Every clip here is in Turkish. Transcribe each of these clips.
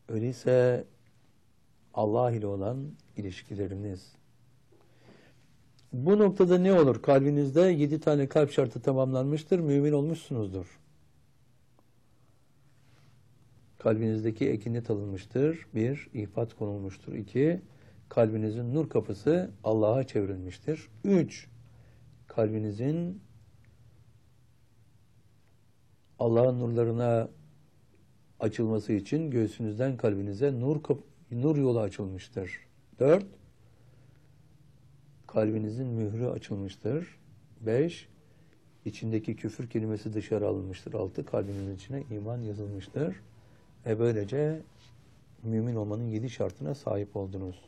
Öyleyse Allah ile olan ilişkileriniz. Bu noktada ne olur? Kalbinizde 7 tane kalp şartı tamamlanmıştır. Mümin olmuşsunuzdur. Kalbinizdeki ekinet alınmıştır. 1. İhbat konulmuştur. 2. Kalbinizin nur kapısı Allah'a çevrilmiştir. 3. Kalbinizin Allah'ın nurlarına açılması için göğsünüzden kalbinize nur yolu açılmıştır. 4. Kalbinizin mührü açılmıştır. 5. İçindeki küfür kelimesi dışarı alınmıştır. 6. Kalbinizin içine iman yazılmıştır. Böylece mümin olmanın 7 şartına sahip oldunuz.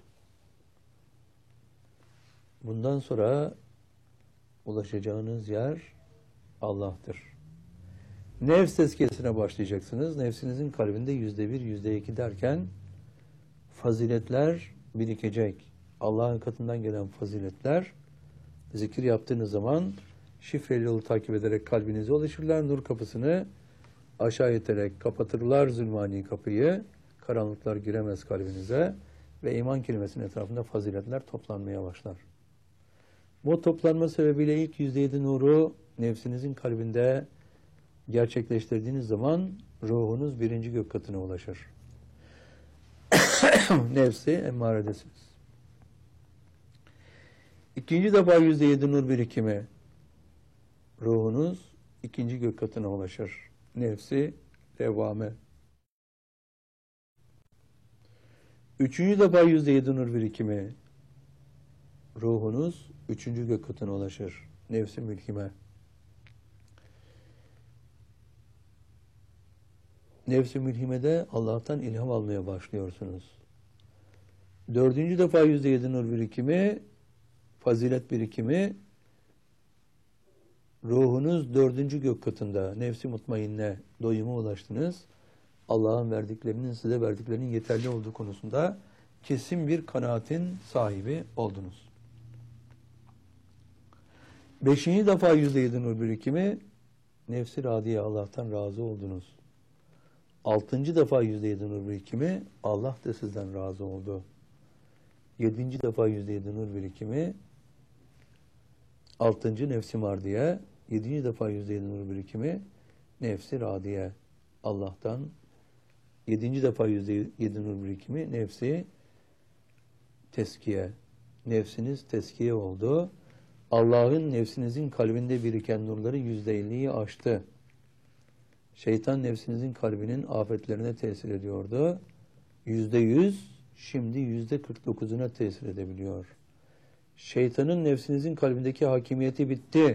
Bundan sonra ulaşacağınız yer Allah'tır. Nefs tezkiyesine başlayacaksınız. Nefsinizin kalbinde %1, %2 derken faziletler birikecek. Allah'ın katından gelen faziletler zikir yaptığınız zaman şifreli yolu takip ederek kalbinize ulaşırlar. Nur kapısını aşağı iterek kapatırlar zulmani kapıyı. Karanlıklar giremez kalbinize ve iman kelimesinin etrafında faziletler toplanmaya başlar. Bu toplanma sebebiyle ilk %7 nuru nefsinizin kalbinde gerçekleştirdiğiniz zaman ruhunuz 1. gök katına ulaşır. Nefsi emmaredesiniz. 2. defa %7 nur birikimi ruhunuz 2. gök katına ulaşır. Nefsi devame. 3. defa %7 nur birikimi ruhunuz 3. gök katına ulaşır. Nefsi mülhime. Nefs-i mülhimede Allah'tan ilham almaya başlıyorsunuz. 4. defa %7 nur birikimi, fazilet birikimi, ruhunuz 4. gök katında, nefs-i mutmainne, doyuma ulaştınız. Allah'ın verdiklerinin, size verdiklerinin yeterli olduğu konusunda kesin bir kanaatin sahibi oldunuz. 5. defa %7 nur birikimi, nefs-i radiye, Allah'tan razı oldunuz. 6. defa %7 nur birikimi, Allah da sizden razı oldu. 7. defa %7 nur birikimi, 6. nefs-i mardiye, 7. defa %7 nur birikimi, nefs-i radiye, Allah'tan. 7. defa %7 nur birikimi, nefsi teskiye. Nefsiniz teskiye oldu. Allah'ın nefsinizin kalbinde biriken nurları %50'yi aştı. Şeytan nefsinizin kalbinin afetlerine tesir ediyordu. %100, şimdi %49'una tesir edebiliyor. Şeytanın nefsinizin kalbindeki hakimiyeti bitti.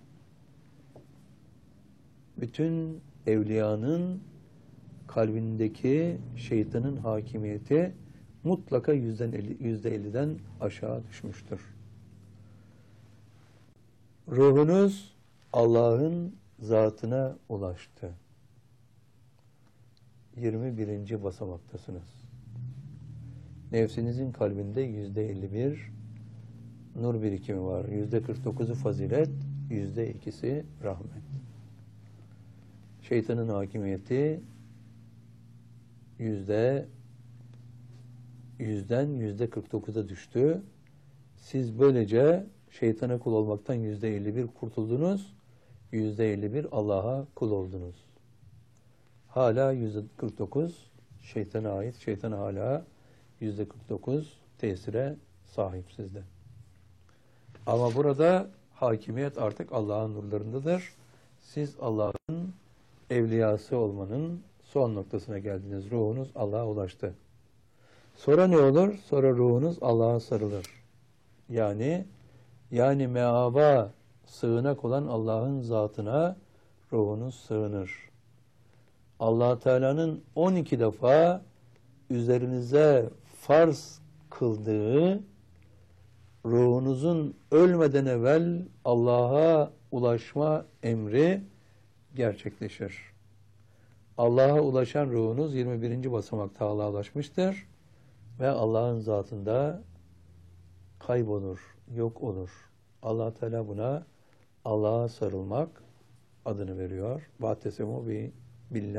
Bütün evliyanın kalbindeki şeytanın hakimiyeti mutlaka %50'den aşağı düşmüştür. Ruhunuz Allah'ın zatına ulaştı. 21. basamaktasınız. Nefsinizin kalbinde %51 nur birikimi var. %49'u fazilet, %2'si rahmet. Şeytanın hakimiyeti %100'den %49'a düştü. Siz böylece şeytana kul olmaktan %51 kurtuldunuz. %51 Allah'a kul oldunuz. Hala %49 şeytana ait. Şeytana hala %49 tesire sahip sizde. Ama burada hakimiyet artık Allah'ın nurlarındadır. Siz Allah'ın evliyası olmanın son noktasına geldiniz. Ruhunuz Allah'a ulaştı. Sonra ne olur? Sonra ruhunuz Allah'a sarılır. Yani meaba sığınak olan Allah'ın zatına ruhunuz sığınır. Allah Teala'nın 12 defa üzerinize farz kıldığı ruhunuzun ölmeden evvel Allah'a ulaşma emri gerçekleşir. Allah'a ulaşan ruhunuz 21. basamakta Allah'a ulaşmıştır ve Allah'ın zatında kaybolur, yok olur. Allah Teala buna Allah'a sarılmak adını veriyor. Vahtesemu billah.